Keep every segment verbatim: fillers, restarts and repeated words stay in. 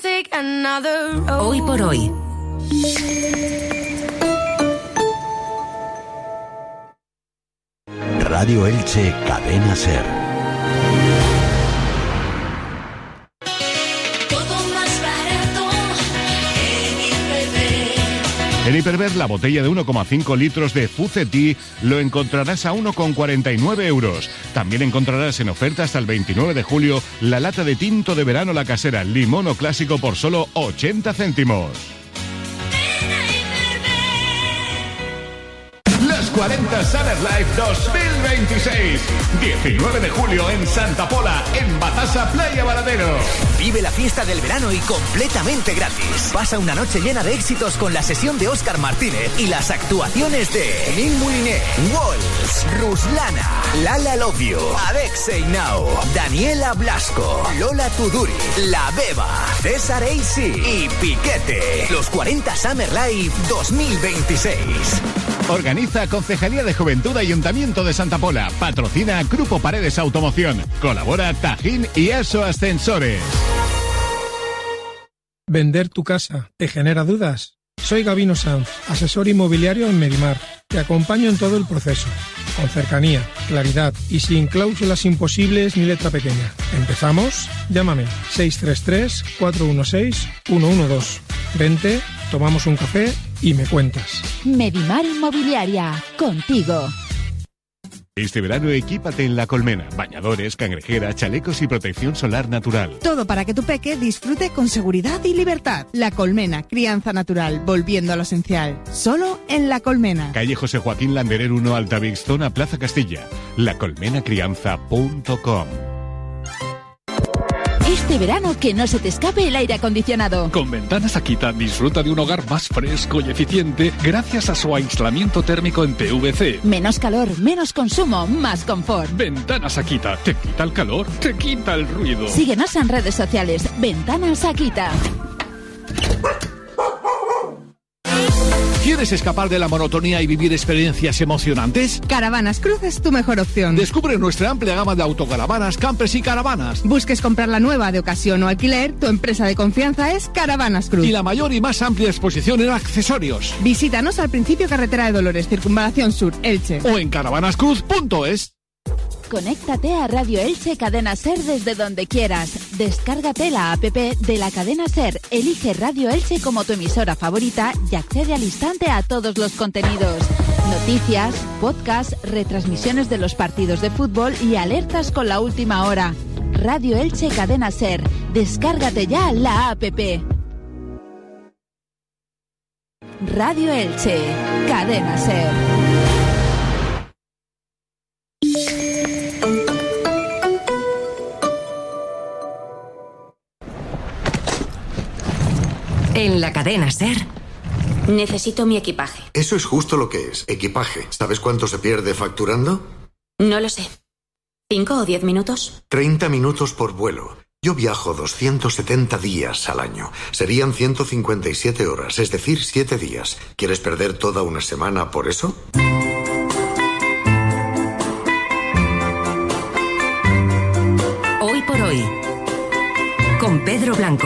Hoy por hoy. Radio Elche, Cadena Ser. En Hiperver, la botella de uno coma cinco litros de Fuceti lo encontrarás a uno coma cuarenta y nueve euros. También encontrarás en oferta hasta el veintinueve de julio la lata de tinto de verano La Casera, limón o clásico por solo ochenta céntimos. Las cuarenta Summer Life dos mil veintiséis. diecinueve de julio en Santa Pola, en Batasa, Playa Varadero. Vive la fiesta del verano y completamente gratis. Pasa una noche llena de éxitos con la sesión de Óscar Martínez y las actuaciones de Emil Moulinet, Walls, Ruslana, Lala Love You, Alexei Now, Daniela Blasco, Lola Tuduri, La Beba, César Eisi y Piquete. Los cuarenta Summer Life dos mil veintiséis. Organiza Concejalía de Juventud Ayuntamiento de Santa Pola. Patrocina Grupo Paredes Automoción. Colabora Tajín y ESO Ascensores. ¿Vender tu casa te genera dudas? Soy Gabino Sanz, asesor inmobiliario en Medimar. Te acompaño en todo el proceso, con cercanía, claridad y sin cláusulas imposibles ni letra pequeña. ¿Empezamos? Llámame seis tres tres, cuatro uno seis, uno uno dos. Vente, tomamos un café y me cuentas. Medimar Inmobiliaria, contigo. Este verano equípate en La Colmena. Bañadores, cangrejera, chalecos y protección solar natural. Todo para que tu peque disfrute con seguridad y libertad. La Colmena, crianza natural, volviendo a lo esencial. Solo en La Colmena. Calle José Joaquín Landerer uno, Altavix, zona Plaza Castilla. la colmena crianza punto com. Este verano que no se te escape el aire acondicionado. Con Ventanas Akita disfruta de un hogar más fresco y eficiente gracias a su aislamiento térmico en P V C. Menos calor, menos consumo, más confort. Ventanas Akita, te quita el calor, te quita el ruido. Síguenos en redes sociales. Ventanas Akita. ¿Quieres escapar de la monotonía y vivir experiencias emocionantes? Caravanas Cruz es tu mejor opción. Descubre nuestra amplia gama de autocaravanas, campers y caravanas. Busques comprar la nueva de ocasión o alquiler, tu empresa de confianza es Caravanas Cruz. Y la mayor y más amplia exposición en accesorios. Visítanos al principio Carretera de Dolores, Circunvalación Sur, Elche. O en caravanas cruz punto es. Conéctate a Radio Elche Cadena Ser desde donde quieras. Descárgate la app de la Cadena Ser, elige Radio Elche como tu emisora favorita y accede al instante a todos los contenidos. Noticias, podcasts, retransmisiones de los partidos de fútbol y alertas con la última hora. Radio Elche Cadena Ser. Descárgate ya la app. Radio Elche Cadena Ser. En la Cadena Ser, necesito mi equipaje. Eso es justo lo que es, equipaje. ¿Sabes cuánto se pierde facturando? No lo sé. ¿Cinco o diez minutos? Treinta minutos por vuelo. Yo viajo doscientos setenta días al año. Serían ciento cincuenta y siete horas, es decir, siete días. ¿Quieres perder toda una semana por eso? Hoy por hoy, con Pedro Blanco.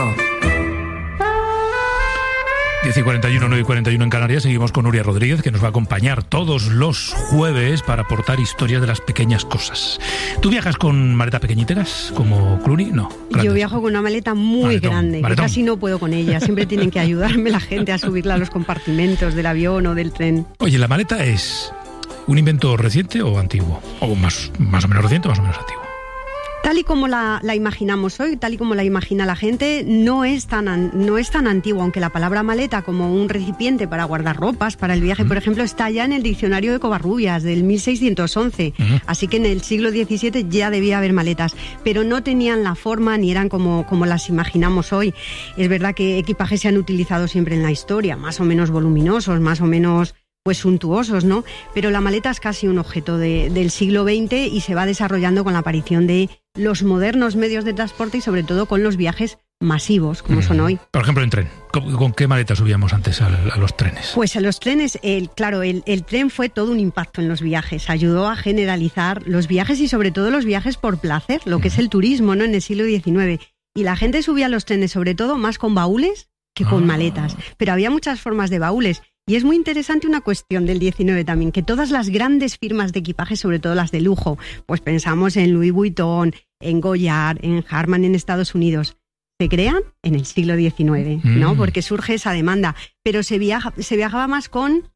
diez y cuarenta y uno, nueve y cuarenta y uno en Canarias. Seguimos con Nuria Rodríguez, que nos va a acompañar todos los jueves para aportar historias de las pequeñas cosas. ¿Tú viajas con maleta pequeñiteras, como Clooney? No. Grandes. Yo viajo con una maleta muy maletón, grande, maletón. Que casi no puedo con ella. Siempre tienen que ayudarme la gente a subirla a los compartimentos del avión o del tren. Oye, ¿la maleta es un invento reciente o antiguo? ¿O más, más o menos reciente o más o menos antiguo? Tal y como la, la imaginamos hoy, tal y como la imagina la gente, no es tan no es tan antigua, aunque la palabra maleta como un recipiente para guardar ropas, para el viaje, uh-huh. por ejemplo, está ya en el diccionario de Covarrubias del mil seiscientos once, uh-huh. así que en el siglo diecisiete ya debía haber maletas, pero no tenían la forma ni eran como, como las imaginamos hoy. Es verdad que equipajes se han utilizado siempre en la historia, más o menos voluminosos, más o menos pues suntuosos, ¿no? Pero la maleta es casi un objeto de, del siglo veinte y se va desarrollando con la aparición de los modernos medios de transporte y sobre todo con los viajes masivos, como mm. son hoy. Por ejemplo, en tren. ¿Con, con qué maleta subíamos antes a, a los trenes? Pues a los trenes, el, claro, el, el tren fue todo un impacto en los viajes. Ayudó a generalizar los viajes y sobre todo los viajes por placer, lo que mm. es el turismo, ¿no? En el siglo diecinueve. y la gente subía a los trenes, sobre todo, más con baúles que con ah. maletas. Pero había muchas formas de baúles. Y es muy interesante una cuestión del diecinueve también, que todas las grandes firmas de equipaje, sobre todo las de lujo, pues pensamos en Louis Vuitton, en Goyard, en Harman en Estados Unidos, se crean en el siglo diecinueve, mm. ¿no? Porque surge esa demanda. Pero se, viaja, se viajaba más con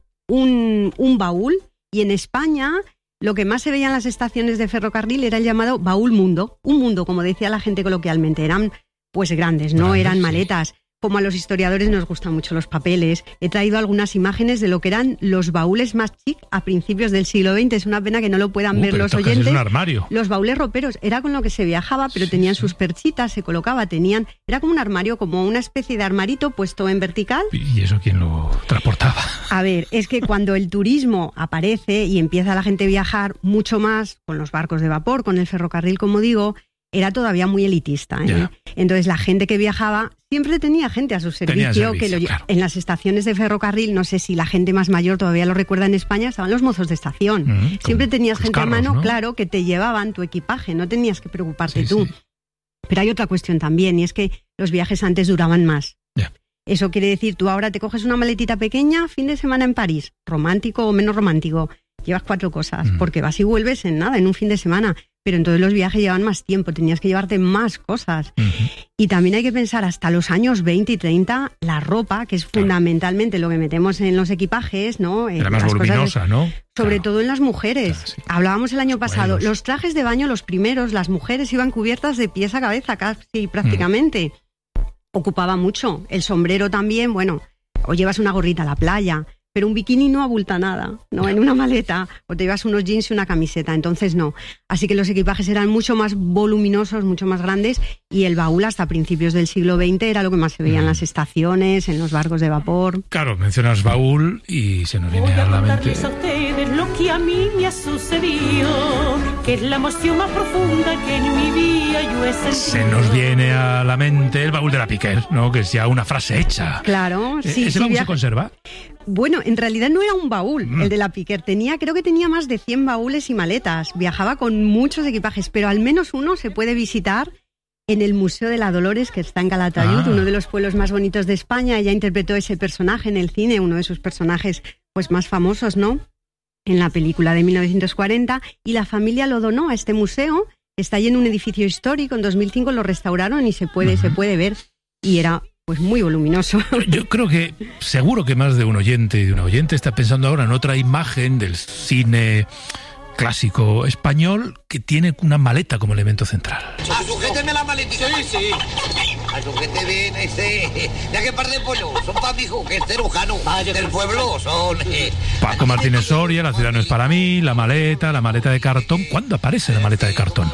un, un baúl, y en España lo que más se veía en las estaciones de ferrocarril era el llamado baúl mundo. Un mundo, como decía la gente coloquialmente, eran pues grandes, no grandes, eran maletas. Sí. Como a los historiadores nos gustan mucho los papeles, he traído algunas imágenes de lo que eran los baúles más chic a principios del siglo veinte. Es una pena que no lo puedan uh, ver los oyentes. Es un armario. Los baúles roperos, era con lo que se viajaba, pero sí, tenían sí. sus perchitas, se colocaba, tenían... Era como un armario, como una especie de armarito puesto en vertical. ¿Y eso quién lo transportaba? A ver, es que cuando el turismo aparece y empieza la gente a viajar mucho más con los barcos de vapor, con el ferrocarril, como digo... era todavía muy elitista, ¿eh? Yeah. Entonces la gente que viajaba siempre tenía gente a su servicio, servicio que lo, claro. En las estaciones de ferrocarril, no sé si la gente más mayor todavía lo recuerda en España, estaban los mozos de estación. Mm, siempre tenías gente carros, a mano, ¿no? Claro, que te llevaban tu equipaje, no tenías que preocuparte sí, tú. Sí. Pero hay otra cuestión también, y es que los viajes antes duraban más. Yeah. Eso quiere decir, tú ahora te coges una maletita pequeña, fin de semana en París, romántico o menos romántico, llevas cuatro cosas, mm. porque vas y vuelves en nada, en un fin de semana. Pero entonces los viajes llevan más tiempo, tenías que llevarte más cosas. Uh-huh. Y también hay que pensar, hasta los años veinte y treinta, la ropa, que es claro. fundamentalmente lo que metemos en los equipajes, ¿no? Era más voluminosa, de, ¿no? Sobre claro. todo en las mujeres. Claro, sí. Hablábamos el año pasado, Buenos. los trajes de baño, los primeros, las mujeres iban cubiertas de pies a cabeza, casi prácticamente. Uh-huh. Ocupaba mucho. El sombrero también, bueno, o llevas una gorrita a la playa... pero un bikini no abulta nada, ¿no? En una maleta, o te llevas unos jeans y una camiseta, entonces no. Así que los equipajes eran mucho más voluminosos, mucho más grandes, y el baúl hasta principios del siglo veinte era lo que más se veía en las estaciones, en los barcos de vapor. Claro, mencionas baúl y se nos viene a la mente... a ustedes lo que a mí me ha sucedido, que es la emoción más profunda que en mi vida yo he sentido. Se nos viene a la mente el baúl de la Piquer, ¿no? Que es ya una frase hecha. Claro, sí. ¿Ese sí, baúl viaja... se conserva? Bueno, en realidad no era un baúl, mm. el de la Piquer. Tenía, creo que tenía más de cien baúles y maletas. Viajaba con muchos equipajes, pero al menos uno se puede visitar en el Museo de la Dolores, que está en Calatayud, ah. uno de los pueblos más bonitos de España. Ella interpretó ese personaje en el cine, uno de sus personajes pues más famosos, ¿no? En la película de mil novecientos cuarenta, y la familia lo donó a este museo. Está ahí en un edificio histórico, en dos mil cinco lo restauraron y se puede, uh-huh. se puede ver. Y era... pues muy voluminoso. Yo creo que seguro que más de un oyente y de una oyente está pensando ahora en otra imagen del cine clásico español que tiene una maleta como elemento central. Ah, sujéteme la maletita. Sí, sí. Ah, sujete bien ese. Ya que par de pollo, son para mi hijo, que es cerujano. Del pueblo son... Eh. Paco Martínez Soria, La ciudad no es para mí, la maleta, la maleta de cartón. ¿Cuándo aparece la maleta de cartón?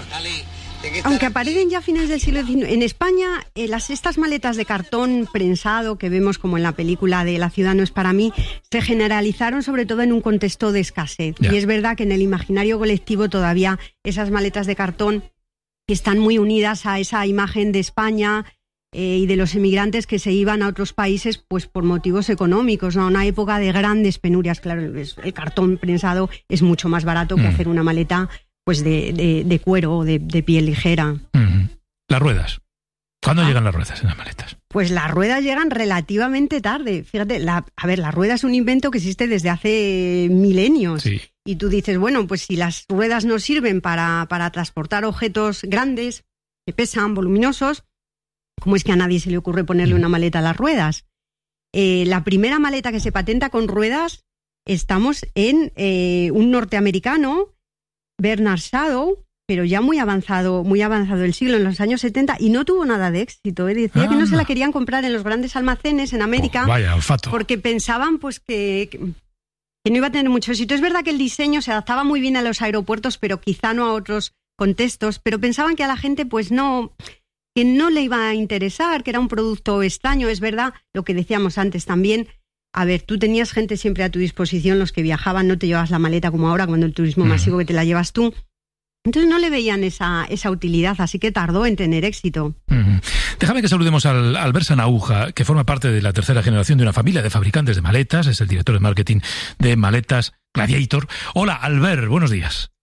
Aunque aparecen ya a finales del siglo diecinueve. En España, eh, las, estas maletas de cartón prensado que vemos como en la película de La ciudad no es para mí, se generalizaron sobre todo en un contexto de escasez. Yeah. Y es verdad que en el imaginario colectivo todavía esas maletas de cartón están muy unidas a esa imagen de España eh, y de los emigrantes que se iban a otros países pues por motivos económicos, ¿no? Una época de grandes penurias. Claro, el cartón prensado es mucho más barato mm. que hacer una maleta pues de, de, de cuero o de, de piel ligera. Uh-huh. Las ruedas. ¿Cuándo ah. llegan las ruedas en las maletas? Pues las ruedas llegan relativamente tarde. Fíjate, la, a ver, la rueda es un invento que existe desde hace milenios. Sí. Y tú dices, bueno, pues si las ruedas no sirven para, para transportar objetos grandes, que pesan, voluminosos, ¿cómo es que a nadie se le ocurre ponerle uh-huh. una maleta a las ruedas? Eh, la primera maleta que se patenta con ruedas, estamos en eh, un norteamericano, Bernard Shadow, pero ya muy avanzado, muy avanzado el siglo, en los años setenta, y no tuvo nada de éxito. ¿eh? Decía ah, que no se la querían comprar en los grandes almacenes en América, oh, vaya, olfato. Porque pensaban pues que, que no iba a tener mucho éxito. Es verdad que el diseño se adaptaba muy bien a los aeropuertos, pero quizá no a otros contextos, pero pensaban que a la gente pues no, que no le iba a interesar, que era un producto extraño. Es verdad, lo que decíamos antes también. A ver, tú tenías gente siempre a tu disposición, los que viajaban, no te llevas la maleta como ahora, cuando el turismo masivo que te la llevas tú. Entonces no le veían esa, esa utilidad, así que tardó en tener éxito. Uh-huh. Déjame que saludemos al Albert Sanauja, que forma parte de la tercera generación de una familia de fabricantes de maletas, es el director de marketing de Maletas Gladiator. Hola, Albert, buenos días.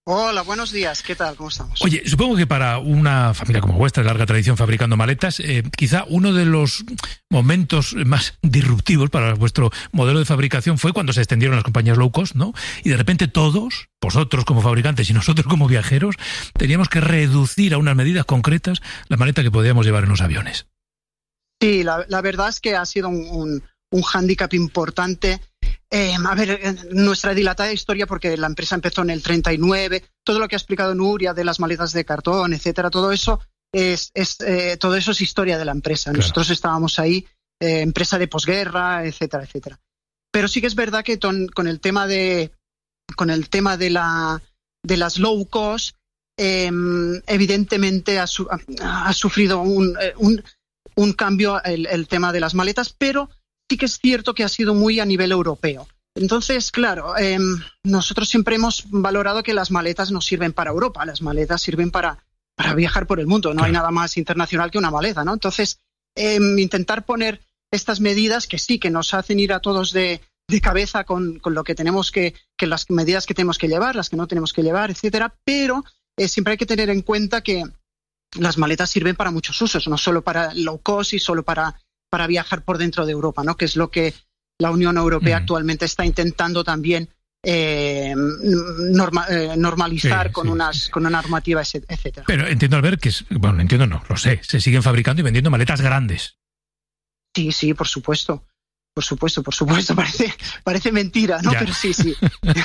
Hola, buenos días. ¿Qué tal? ¿Cómo estamos? Oye, supongo que para una familia como vuestra, de larga tradición fabricando maletas, eh, quizá uno de los momentos más disruptivos para vuestro modelo de fabricación fue cuando se extendieron las compañías low cost, ¿no? Y de repente todos, vosotros como fabricantes y nosotros como viajeros, teníamos que reducir a unas medidas concretas la maleta que podíamos llevar en los aviones. Sí, la, la verdad es que ha sido un, un, un hándicap importante. Eh, a ver, nuestra dilatada historia, porque la empresa empezó en el treinta y nueve, todo lo que ha explicado Nuria de las maletas de cartón, etcétera, todo eso es, es eh, todo eso es historia de la empresa. Claro. Nosotros estábamos ahí, eh, empresa de posguerra, etcétera, etcétera. Pero sí que es verdad que ton, con el tema de con el tema de la de las low cost, eh, evidentemente ha, su, ha, ha sufrido un, un, un cambio el, el tema de las maletas, pero sí que es cierto que ha sido muy a nivel europeo. Entonces, claro, eh, nosotros siempre hemos valorado que las maletas no sirven para Europa, las maletas sirven para, para viajar por el mundo. No claro. hay nada más internacional que una maleta, ¿no? Entonces, eh, intentar poner estas medidas que sí, que nos hacen ir a todos de, de cabeza con, con lo que tenemos que, que las medidas que tenemos que llevar, las que no tenemos que llevar, etcétera, pero eh, siempre hay que tener en cuenta que las maletas sirven para muchos usos, no solo para low cost y solo para para viajar por dentro de Europa, ¿no? Que es lo que la Unión Europea mm. actualmente está intentando también eh, norma, eh, normalizar sí, con, sí, unas, sí. con una normativa, etcétera. Pero entiendo, Albert, que, es, bueno, entiendo no, lo sé, se siguen fabricando y vendiendo maletas grandes. Sí, sí, por supuesto. Por supuesto, por supuesto, parece, parece mentira, ¿no? Ya. Pero sí, sí.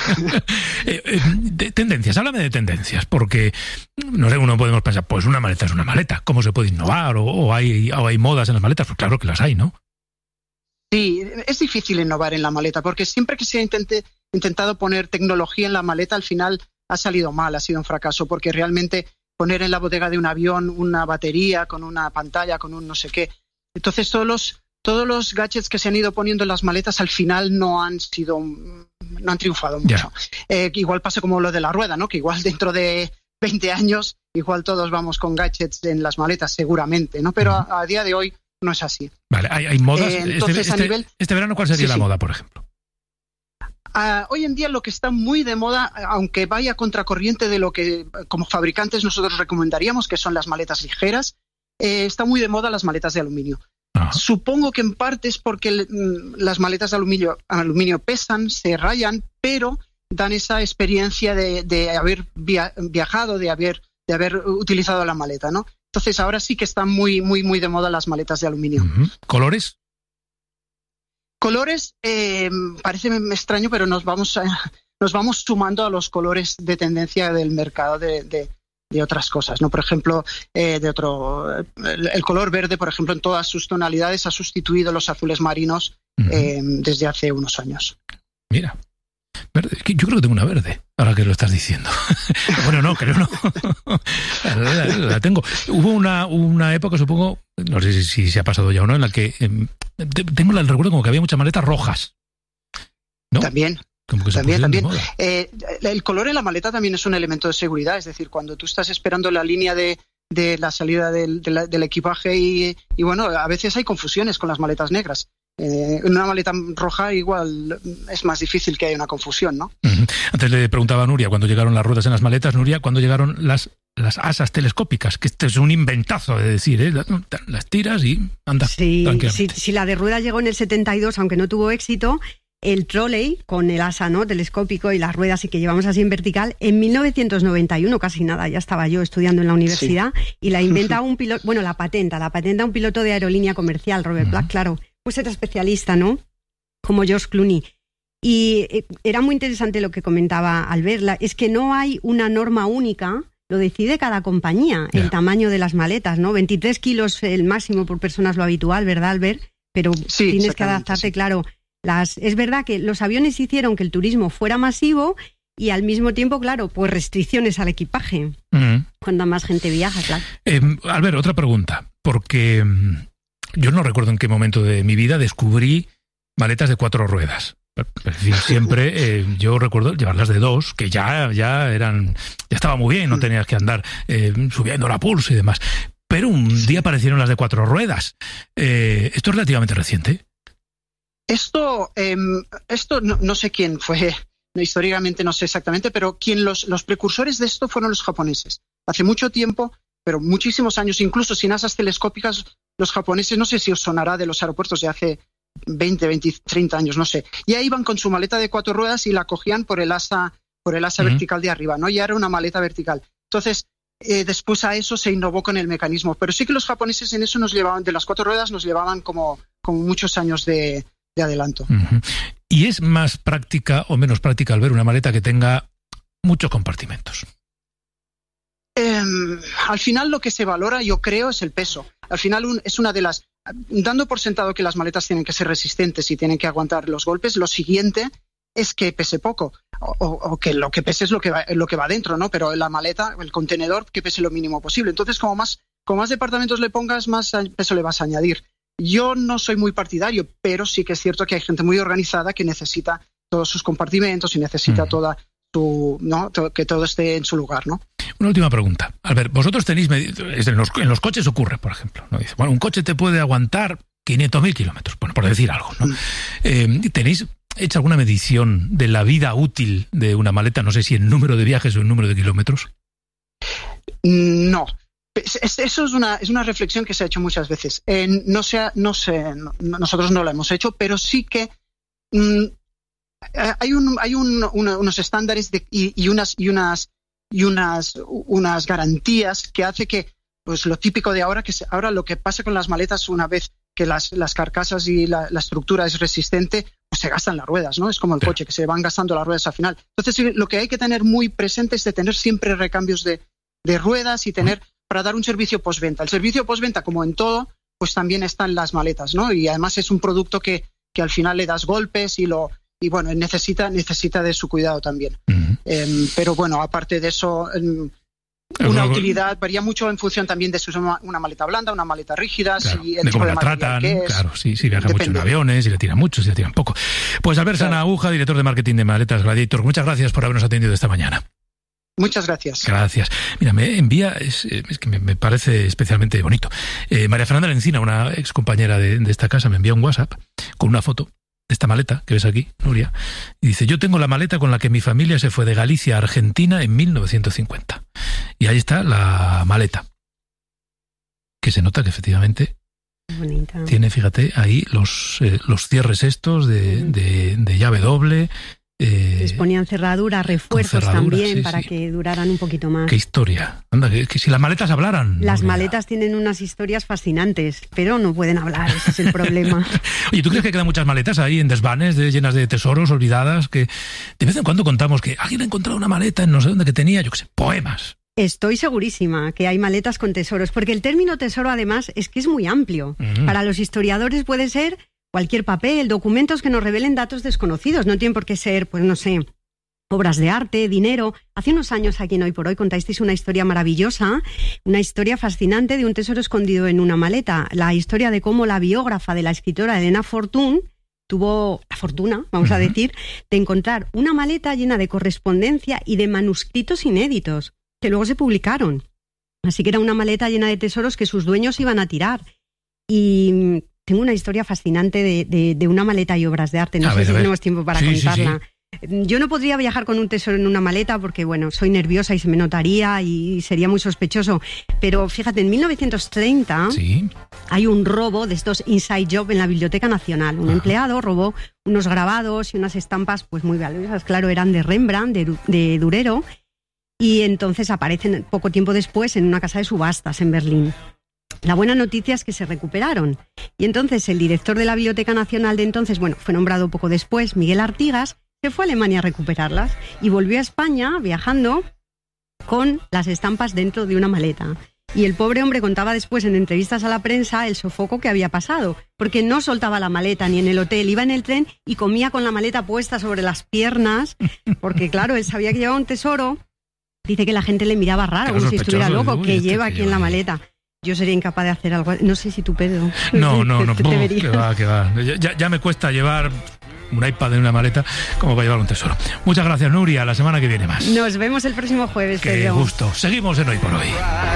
eh, eh, de tendencias, háblame de tendencias, porque, no sé, uno podemos pensar, pues una maleta es una maleta, ¿cómo se puede innovar? O, o, hay, o hay modas en las maletas, pues claro que las hay, ¿no? Sí, es difícil innovar en la maleta, porque siempre que se ha intente, intentado poner tecnología en la maleta, al final ha salido mal, ha sido un fracaso, porque realmente poner en la bodega de un avión una batería con una pantalla, con un no sé qué, entonces todos los Todos los gadgets que se han ido poniendo en las maletas al final no han sido, no han triunfado mucho. Eh, igual pasa como lo de la rueda, ¿no? Que igual dentro de veinte años, igual todos vamos con gadgets en las maletas, seguramente, ¿no? Pero a, a día de hoy no es así. Vale, hay, hay modas. Eh, entonces, este, este, a nivel... este verano, ¿cuál sería sí, la sí. moda, por ejemplo? Uh, hoy en día lo que está muy de moda, aunque vaya contracorriente de lo que como fabricantes nosotros recomendaríamos, que son las maletas ligeras, eh, está muy de moda las maletas de aluminio. Ajá. Supongo que en parte es porque las maletas de aluminio, aluminio pesan, se rayan, pero dan esa experiencia de, de haber via, viajado, de haber, de haber utilizado la maleta, ¿no? Entonces ahora sí que están muy, muy, muy de moda las maletas de aluminio. Uh-huh. ¿Colores? Colores, eh, parece extraño, pero nos vamos, a, nos vamos sumando a los colores de tendencia del mercado de... de de otras cosas, ¿no? Por ejemplo, eh, de otro, el, el color verde, por ejemplo, en todas sus tonalidades ha sustituido los azules marinos uh-huh. eh, desde hace unos años. Mira, verde, yo creo que tengo una verde, ahora que lo estás diciendo. Bueno, no, creo no. la, la, la tengo. Hubo una, una época, supongo, no sé si, si se ha pasado ya o no, en la que eh, tengo el recuerdo como que había muchas maletas rojas, ¿no? También. También, también. Eh, el color en la maleta también es un elemento de seguridad, es decir, cuando tú estás esperando la línea de, de la salida del, de la, del equipaje y, y bueno, a veces hay confusiones con las maletas negras. Eh, en una maleta roja igual es más difícil que haya una confusión, ¿no? Uh-huh. Antes le preguntaba a Nuria cuándo llegaron las ruedas en las maletas. Nuria, ¿cuándo llegaron las, las asas telescópicas? Que este es un inventazo de decir, ¿eh? Las tiras y andas sí, tranquilamente. Sí, si la de rueda llegó en el setenta y dos, aunque no tuvo éxito, el trolley con el asa, ¿no?, telescópico y las ruedas y que llevamos así en vertical, en mil novecientos noventa y uno, casi nada, ya estaba yo estudiando en la universidad, sí. y la inventa un piloto, bueno, la patenta, la patenta un piloto de aerolínea comercial, Robert uh-huh. Black, claro, pues era especialista, ¿no?, como George Clooney. Y eh, era muy interesante lo que comentaba Albert, es que no hay una norma única, lo decide cada compañía, yeah. el tamaño de las maletas, ¿no? veintitrés kilos el máximo por persona es lo habitual, ¿verdad, Albert? Pero sí, tienes que adaptarte, sí. claro. Las, es verdad que los aviones hicieron que el turismo fuera masivo y al mismo tiempo, claro, pues restricciones al equipaje. Uh-huh. Cuando más gente viaja, claro. Eh, Albert, otra pregunta, porque yo no recuerdo en qué momento de mi vida descubrí maletas de cuatro ruedas. Siempre eh, yo recuerdo llevarlas de dos, que ya, ya eran, ya estaba muy bien, no tenías que andar eh, subiendo la pulso y demás. Pero un día aparecieron las de cuatro ruedas. Eh, ¿Esto es relativamente reciente? Esto, eh, esto no, no sé quién fue históricamente no sé exactamente, pero quien los, los precursores de esto fueron los japoneses. Hace mucho tiempo, pero muchísimos años, incluso sin asas telescópicas, los japoneses, no sé si os sonará de los aeropuertos de hace veinte, veinte, treinta años, no sé. Ya iban con su maleta de cuatro ruedas y la cogían por el asa, por el asa uh-huh. vertical de arriba, ¿no? Ya era una maleta vertical. Entonces, eh, después a eso se innovó con el mecanismo. Pero sí que los japoneses en eso nos llevaban, de las cuatro ruedas, nos llevaban como, como muchos años de, de adelanto. Uh-huh. ¿Y es más práctica o menos práctica al ver una maleta que tenga muchos compartimentos? Eh, al final lo que se valora, yo creo, es el peso. Al final un, es una de las... Dando por sentado que las maletas tienen que ser resistentes y tienen que aguantar los golpes, lo siguiente es que pese poco. O, o que lo que pese es lo que va, lo que va dentro, ¿no? Pero la maleta, el contenedor, que pese lo mínimo posible. Entonces, como más, como más departamentos le pongas, más peso le vas a añadir. Yo no soy muy partidario, pero sí que es cierto que hay gente muy organizada que necesita todos sus compartimentos y necesita mm. toda su, ¿no? Todo, que todo esté en su lugar, ¿no? Una última pregunta. Albert, vosotros tenéis, en los, en los coches ocurre, por ejemplo, ¿no? Dice, bueno, un coche te puede aguantar quinientos mil kilómetros, bueno, por decir algo, ¿no? Mm. Eh, ¿Tenéis hecho alguna medición de la vida útil de una maleta? No sé si en número de viajes o en número de kilómetros. No. Eso es una, es una reflexión que se ha hecho muchas veces. Eh, no sé, no sé, no, nosotros no la hemos hecho, pero sí que mm, hay, un, hay un, una, unos estándares de, y, y unas y unas y unas unas garantías que hace que, pues lo típico de ahora, que se, ahora lo que pasa con las maletas, una vez que las, las carcasas y la, la estructura es resistente, pues se gastan las ruedas, ¿no? Es como el Pero... coche, que se van gastando las ruedas al final. Entonces, lo que hay que tener muy presente es de tener siempre recambios de, de ruedas y tener... para dar un servicio postventa. El servicio postventa, como en todo, pues también está en las maletas, ¿no? Y además es un producto que, que al final le das golpes y lo y bueno, necesita necesita de su cuidado también. Uh-huh. Eh, pero bueno, aparte de eso, eh, una utilidad varía mucho en función también de si es una, una maleta blanda, una maleta rígida, claro, si el de tipo cómo de la tratan, que es, claro, sí, sí viaja mucho en aviones, si la tiran mucho, si la tiran poco. Pues Albert claro. Sanahuja, director de marketing de Maletas Gladiator, muchas gracias por habernos atendido esta mañana. Muchas gracias. Gracias. Mira, me envía, es, es que me, me parece especialmente bonito. Eh, María Fernanda Lencina, una ex compañera de, de esta casa, me envía un WhatsApp con una foto de esta maleta que ves aquí, Nuria, y dice: yo tengo la maleta con la que mi familia se fue de Galicia a Argentina en mil novecientos cincuenta. Y ahí está la maleta, que se nota que efectivamente bonita. Tiene, fíjate, ahí los, eh, los cierres estos de, de, de llave doble. Eh, Les ponían cerraduras, refuerzos cerradura, también sí, para sí. que duraran un poquito más. ¡Qué historia! Anda, que, que si las maletas hablaran. Las Nuria. maletas tienen unas historias fascinantes, pero no pueden hablar, ese es el problema. Oye, ¿tú crees que quedan muchas maletas ahí en desvanes de, llenas de tesoros olvidadas? Que de vez en cuando contamos que alguien ha encontrado una maleta en no sé dónde que tenía, yo qué sé, poemas. Estoy segurísima que hay maletas con tesoros, porque el término tesoro además es que es muy amplio. Uh-huh. Para los historiadores puede ser cualquier papel, documentos que nos revelen datos desconocidos. No tienen por qué ser, pues no sé, obras de arte, dinero. Hace unos años aquí en Hoy por Hoy contasteis una historia maravillosa, una historia fascinante de un tesoro escondido en una maleta. La historia de cómo la biógrafa de la escritora Elena Fortún tuvo la fortuna, vamos uh-huh. a decir, de encontrar una maleta llena de correspondencia y de manuscritos inéditos que luego se publicaron. Así que era una maleta llena de tesoros que sus dueños iban a tirar. Y tengo una historia fascinante de, de, de una maleta y obras de arte. No a sé ver, si tenemos tiempo para sí, contarla. Sí, sí. Yo no podría viajar con un tesoro en una maleta porque, bueno, soy nerviosa y se me notaría y sería muy sospechoso. Pero fíjate, en mil novecientos treinta ¿Sí? hay un robo de estos inside job en la Biblioteca Nacional. Un Ajá. empleado robó unos grabados y unas estampas pues muy valiosas. Claro, eran de Rembrandt, de, de Durero. Y entonces aparecen poco tiempo después en una casa de subastas en Berlín. La buena noticia es que se recuperaron. Y entonces el director de la Biblioteca Nacional de entonces, bueno, fue nombrado poco después, Miguel Artigas, se fue a Alemania a recuperarlas y volvió a España viajando con las estampas dentro de una maleta. Y el pobre hombre contaba después en entrevistas a la prensa el sofoco que había pasado, porque no soltaba la maleta ni en el hotel, iba en el tren y comía con la maleta puesta sobre las piernas, porque claro, él sabía que llevaba un tesoro. Dice que la gente le miraba raro, como si estuviera loco, que lleva aquí en la maleta. Yo sería incapaz de hacer algo. No sé si tú, Pedro. No, no, no. Te, te que va, que va. Ya, ya me cuesta llevar un iPad en una maleta como para llevar un tesoro. Muchas gracias, Nuria. La semana que viene más. Nos vemos el próximo jueves, Qué Pedro. gusto. Seguimos en Hoy por Hoy.